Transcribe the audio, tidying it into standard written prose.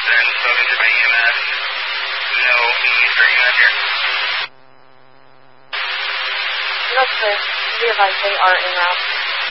then spoken to by EMS. No EMS for EMS here. No, sir. Be advised they are en route.